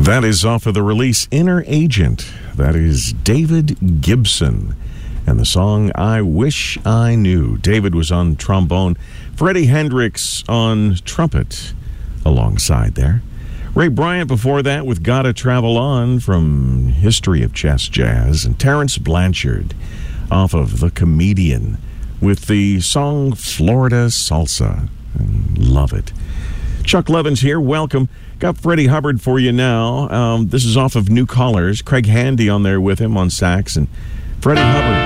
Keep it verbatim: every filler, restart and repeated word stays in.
That is off of the release Inner Agent. That is David Gibson. And the song, I Wish I Knew. David was on trombone. Freddie Hendrix on trumpet alongside there. Ray Bryant before that with Gotta Travel On from History of Chess Jazz. And Terrence Blanchard off of The Comedian with the song Florida Salsa. And love it. Chuck Levins here. Welcome. Got Freddie Hubbard for you now. Um, this is off of New Callers. Craig Handy on there with him on sax. And Freddie Hubbard